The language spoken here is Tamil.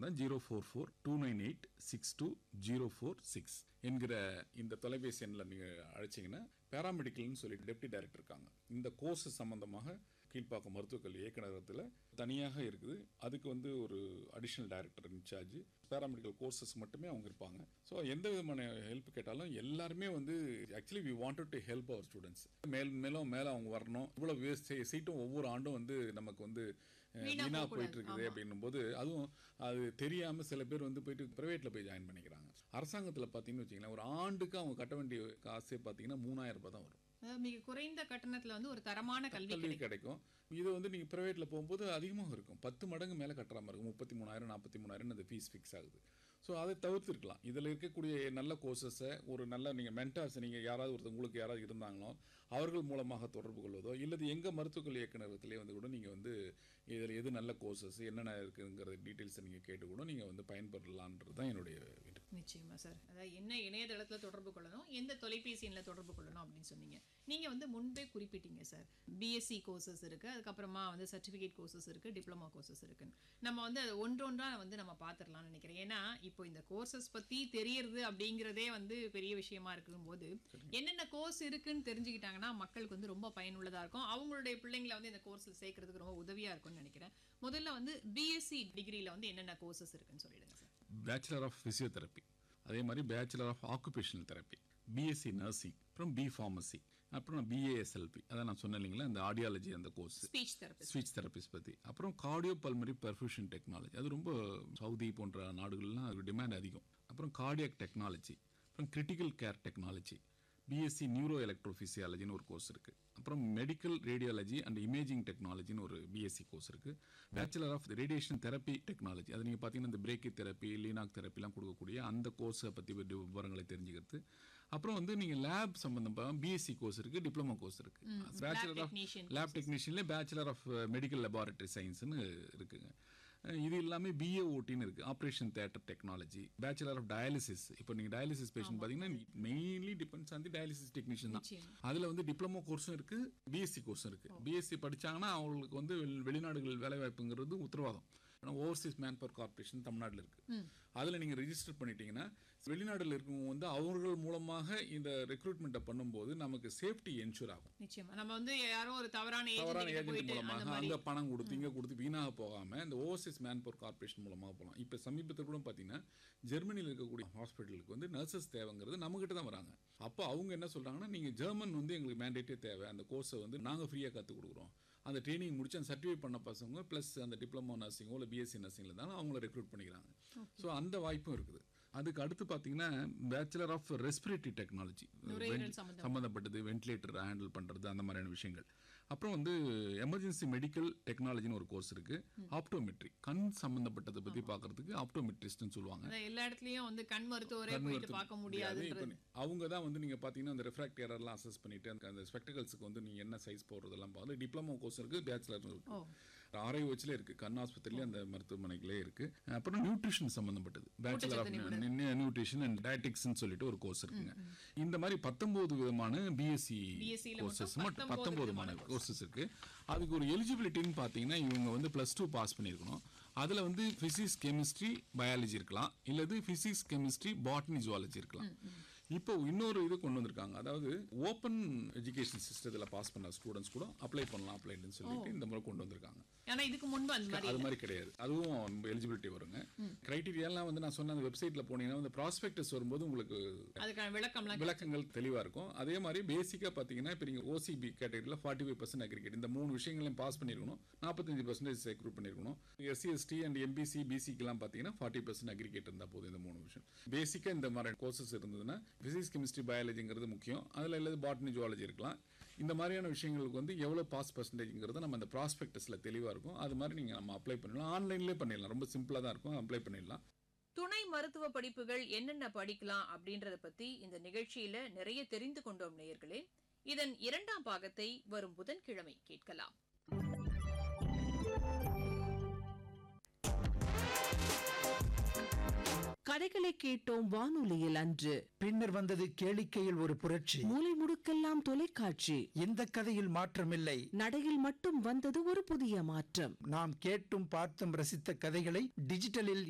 தான் 0442986206 என்கிற இந்த தொலைபேசி எண்ணில் நீங்கள் அழைச்சிங்கன்னா பேராமெடிக்கல்னு சொல்லி டெப்டி டைரக்டர் இருக்காங்க. இந்த கோர்ஸ் சம்பந்தமாக கீழ்ப்பாக்கம் மருத்துவக் கல்வி இயக்குநரகத்தில் தனியாக இருக்குது. அதுக்கு வந்து ஒரு additional director incharge, paramedical courses மட்டுமே அவங்க இருப்பாங்க. ஸோ எந்த விதமான ஹெல்ப் கேட்டாலும் எல்லாருமே வந்து actually we wanted to help our students. மேலே அவங்க வரணும். இவ்வளோ சீட்டும் ஒவ்வொரு ஆண்டும் வந்து நமக்கு வந்து வீணா போயிட்டு இருக்குது அப்படின்னும் போது, அதுவும் அது தெரியாமல் சில பேர் வந்து போயிட்டு பிரைவேட்டில் போய் ஜாயின் பண்ணிக்கிறாங்க. அரசாங்கத்தில் பார்த்தீங்கன்னு வச்சிங்களேன், ஒரு ஆண்டுக்கு அவங்க கட்ட வேண்டிய காசே பார்த்தீங்கன்னா 3000 ரூபாய் தான் வரும். மிக குறைந்த கட்டணத்துல வந்து ஒரு தரமான கல்வி கிடைக்கும். இது வந்து நீங்க பிரைவேட்ல போகும்போது அதிகமாக இருக்கும். 10 மடங்கு மேல கட்டுற மாதிரி இருக்கும். 33,000 43,000 அந்த ஃபீஸ் ஃபிக்ஸ் ஆகுது. ஸோ அதை தவிர்த்துருக்கலாம். இதில் இருக்கக்கூடிய நல்ல கோர்சஸை ஒரு நல்ல நீங்கள் மென்டார்ஸ், நீங்கள் யாராவது ஒருத்தர் உங்களுக்கு யாராவது இருந்தாங்களோ அவர்கள் மூலமாக தொடர்பு கொள்வதோ, இல்லது எங்கள் மருத்துவக் கல்வி இயக்குநரகத்திலே வந்து கூட நீங்கள் வந்து இதில் எது நல்ல கோர்சஸ் என்னென்ன இருக்குங்கிற டீட்டெயில்ஸை நீங்கள் கேட்டு கூட நீங்கள் வந்து பயன்பெறலான்றது தான் என்னுடைய வீடு. நிச்சயமா சார். அதாவது என்ன இணையதளத்தில் தொடர்பு கொள்ளணும், எந்த தொலைபேசி எண்ணில் தொடர்பு கொள்ளணும் அப்படின்னு சொன்னீங்க. நீங்கள் வந்து முன்பே குறிப்பிட்டீங்க சார், பிஎஸ்சி கோர்சஸ் இருக்குது, அதுக்கப்புறமா வந்து சர்டிஃபிகேட் கோர்சஸ் இருக்குது, டிப்ளமா கோர்சஸ் இருக்குன்னு. நம்ம வந்து அதை ஒன்றொன்றாக வந்து நம்ம பார்த்துடலாம்னு நினைக்கிறேன். ஏன்னா இப்போ இந்த கோர்சஸ் பற்றி தெரியறது அப்படிங்கிறதே வந்து பெரிய விஷயமா இருக்கும்போது என்னென்ன கோர்ஸ் இருக்குன்னு தெரிஞ்சுக்கிட்டாங்கன்னா மக்களுக்கு வந்து ரொம்ப பயனுள்ளதாக இருக்கும். அவங்களுடைய பிள்ளைங்களை வந்து இந்த கோர்ஸில் சேர்க்கறதுக்கு ரொம்ப உதவியாக இருக்கும்னு நினைக்கிறேன். முதல்ல வந்து பிஎஸ்சி டிகிரியில் வந்து என்னென்ன கோர்சஸ் இருக்குன்னு சொல்லிடுங்க சார். பேச்சுலர் ஆஃப் ஃபிசியோதெரப்பி, அதே மாதிரி bachelor of occupational therapy, BSc nursing, அப்புறம் பி ஃபார்மசி, அப்புறம் பிஏஎஸ்எல்பி, அதான் நான் சொன்னேன் இல்லைங்களா, இந்த ஆடியாலஜி அந்த கோர்ஸ், ஸ்பீச் தெரபிஸ்ட் பற்றி, அப்புறம் கார்டியோ பல்மரி பெர்ஃபியூஷன் டெக்னாலஜி, அது ரொம்ப சவுதி போன்ற நாடுகள்லாம் அது டிமாண்ட் அதிகம். அப்புறம் கார்டியாக் டெக்னாலஜி, அப்புறம் critical care technology, BSc neuro எலக்ட்ரோஃபிசியாலஜின்னு ஒரு கோர்ஸ் இருக்குது. அப்புறம் மெடிக்கல் ரேடியாலஜி அண்ட் இமேஜிங் டெக்னாலஜின்னு ஒரு பிஎஸ்சி கோர்ஸ் இருக்குது. Bachelor of radiation therapy technology, அது நீங்கள் பார்த்தீங்கன்னா இந்த பிரேக்கி தெரப்பி, லீனாக் தெரப்பிலாம் கொடுக்கக்கூடிய அந்த கோர்ஸை பற்றி விவரங்களை தெரிஞ்சுக்கிறது. அப்புறம் வந்து நீங்கள் லேப் சம்பந்தமாக பிஎஸ்சி கோர்ஸ் இருக்குது, டிப்ளமோ கோர்ஸ் இருக்குது. Bachelor of lab டெக்னீஷியன்லேயே bachelor of medical laboratory சயின்ஸ்னு இருக்குங்க. இது எல்லாமே பிஏஓடின்னு இருக்குது, operation theatre technology. Bachelor of dialysis, இப்போ நீங்கள் டயாலிசிஸ் பேஷண்ட் பார்த்தீங்கன்னா mainly depends on the dialysis technician தான். அதில் வந்து டிப்ளமோ கோர்ஸும் இருக்குது, பிஎஸ்சி கோர்ஸும் இருக்குது. பிஎஸ்சி படித்தாங்கன்னா அவங்களுக்கு வந்து வெளிநாடுகள் வேலைவாய்ப்புங்கிறது உத்தரவாதம். ஓவர்சீஸ் மேன் பவர் கார்பரேஷன் தமிழ்நாட்டில் இருக்குது. அதில் நீங்கள் ரெஜிஸ்டர் பண்ணிட்டீங்கன்னா வெளிநாட்டில் இருக்கவங்க வந்து அவர்கள் மூலமாக இந்த ரெக்ரூட்மெண்ட்டை பண்ணும்போது நமக்கு சேஃப்டி என்ஷூர் ஆகும். நிச்சயமா நம்ம வந்து யாரோ ஒரு தவறான ஏஜென்ட் மூலமாக அங்கே பணம் கொடுத்து இங்கே கொடுத்து வீணாக போகாமல் இந்த ஓவர்சீஸ் மேன் பவர் கார்பரேஷன் மூலமாக போகலாம். இப்போ சமீபத்தில் கூட பார்த்தீங்கன்னா ஜெர்மனியில் இருக்கக்கூடிய ஹாஸ்பிட்டலுக்கு வந்து நர்சஸ் தேவைங்கிறது நம்மகிட்ட தான் வராங்க. அப்போ அவங்க என்ன சொல்கிறாங்கன்னா, நீங்கள் ஜெர்மன் வந்து எங்களுக்கு மேண்டேட்டே தேவை, அந்த கோர்ஸை வந்து நாங்கள் ஃப்ரீயாக கற்றுக் கொடுக்குறோம். அந்த ட்ரைனிங் முடிச்சு அந்த சர்டிஃபிகேட் பண்ண பசங்க ப்ளஸ் அந்த டிப்ளமோ நர்சிங்கோ இல்லை பிஎஸ்சி நர்சிங்கில் இருந்தாலும் அவங்கள ரெக்ரூட் பண்ணிக்கிறாங்க. ஸோ அந்த வாய்ப்பும் இருக்குது. அதுக்கு அடுத்து பார்த்தீங்கன்னா பேச்சுலர் ஆஃப் ரெஸ்பிரேட்டரி டெக்னாலஜி சம்மந்தப்பட்டது, வென்டிலேட்டர் ஹேண்டில் பண்ணுறது, அந்த மாதிரியான விஷயங்கள். அப்புறம் வந்து எமர்ஜென்சி மெடிக்கல் டெக்னாலஜின்னு ஒரு கோர்ஸ் இருக்குது. ஆப்டோமெட்ரி, கண் சம்மந்தப்பட்டதை பற்றி பார்க்கறதுக்கு ஆப்டோமெட்ரிஸ்ட்னு சொல்லுவாங்க. எல்லா இடத்துலையும் வந்து கண் மருத்துவரை போயிட்டு பார்க்க முடியாது. அவங்க தான் வந்து நீங்கள் பார்த்தீங்கன்னா அந்த ரெஃப்ராக்ட் எரர்லாம் அசஸ் பண்ணிட்டு அந்த ஸ்பெக்டகல்ஸுக்கு வந்து நீங்கள் என்ன சைஸ் போடுறதெல்லாம் பார்த்து டிப்ளமோ கோர்ஸ் இருக்குது, பேச்சுலர் இருக்குது, RIOHல இருக்குது, கண் ஆஸ்பத்திரியிலே அந்த மருத்துவமனைகளே இருக்குது. அப்புறம் நியூட்ரிஷன் சம்மந்தப்பட்டது, பேச்சுலர் ஆஃப் நியூட்ரிஷன் அண்ட் டயட்டிக்ஸ்னு சொல்லிட்டு ஒரு கோர்ஸ் இருக்குங்க. இந்த மாதிரி 19 விதமான பிஎஸ்சி கோர்சஸ் மட்டும் 19 விதமான கோர்சஸ் இருக்கு. அதுக்கு ஒரு எலிஜிபிலிட்டின்னு பார்த்தீங்கன்னா இவங்க வந்து +2 பாஸ் பண்ணியிருக்கணும். அதில் வந்து ஃபிசிக்ஸ், கெமிஸ்ட்ரி, பயாலஜி இருக்கலாம், இல்லது ஃபிசிக்ஸ், கெமிஸ்ட்ரி, பாட்னி, ஜுவாலஜி இருக்கலாம். இப்போ இன்னொரு இது கொண்டு வந்திருக்காங்க, அதாவது ஓப்பன் எஜுகேஷன் சிஸ்டத்தில் பாஸ் பண்ண ஸ்டூடெண்ட்ஸ் கூட அப்ளை பண்ணலாம் அப்படின்னு சொல்லிட்டு இந்த முறை கொண்டு வந்திருக்காங்க. ஏன்னா இதுக்கு முன்பு அது மாதிரி கிடையாது. அதுவும் எலிஜிபிலிட்டி வருங்க. கிரைட்டீரியாலாம் வந்து நான் சொன்ன அந்த வெப்சைட்ல போனீங்கன்னா அந்த ப்ராஸ்பெக்டஸ் வரும்போது உங்களுக்கு விளக்கங்கள் தெளிவாக இருக்கும். அதே மாதிரி பேசிக்காக பார்த்தீங்கன்னா இப்போ நீங்கள் OCB கேட்டகரியில் 45% அக்ரிகேட், இந்த 3 விஷயங்களையும் பாஸ் பண்ணியிருக்கணும். 45% ரெக்ரூட் பண்ணியிருக்கணும். SC/ST அண்ட் MBC BCக்கெல்லாம் பார்த்தீங்கன்னா 40% அக்ரிகேட் இருந்தால் போதும். இந்த 3 விஷயம் பேசிக்காக இந்த மாதிரி கோர்சஸ் இருந்ததுன்னா பிசிக்ஸ், கெமிஸ்ட்ரி, பயாலஜிங்கிறது முக்கியம். அதில் இல்லை பாட்னி, ஜுவாலஜி இருக்கலாம். இந்த மாதிரியான விஷயங்களுக்கு வந்து எவ்வளோ பாஸ் பர்சன்டேஜ்ங்கிறது நம்ம அந்த ப்ராஸ்பெக்டஸில் தெளிவாக இருக்கும். அது மாதிரி நீங்கள் நம்ம அப்ளை பண்ணலாம், ஆன்லைன்லேயே பண்ணிடலாம். ரொம்ப சிம்பிளாக தான் இருக்கும், அப்ளை பண்ணிடலாம். துணை மருத்துவ படிப்புகள் என்னென்ன படிக்கலாம் அப்படின்றத பற்றி இந்த நிகழ்ச்சியில் நிறைய தெரிந்து கொண்டோம் நேயர்களே. இதன் 2ஆம் பாகத்தை வரும் புதன்கிழமை கேட்கலாம். கதைகளை கேட்டோம் வானொலியில் அன்று. பின்னர் வந்தது கேளிக்கையில் ஒரு புரட்சி. மூலை முடுக்கெல்லாம் தொலைக்காட்சி. இந்த கதையில் மாற்றமில்லை, நடையில் மட்டும் வந்தது ஒரு புதிய மாற்றம். நாம் கேட்டும் பார்த்தும் ரசித்த கதைகளை டிஜிட்டலில்